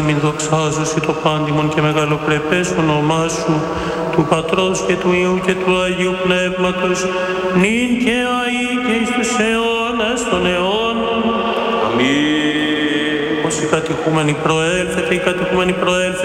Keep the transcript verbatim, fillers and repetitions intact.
Μην δοξάζωσι το πάντιμον και μεγαλοπρεπές όνομά σου, του Πατρός και του Υιού και του Αγίου Πνεύματος, νυν και αεί και εις τους αιώνας των αιώνων. Αμήν. Όσοι κατηχούμενοι προέλθετε, οι κατηχούμενοι προέλθετε.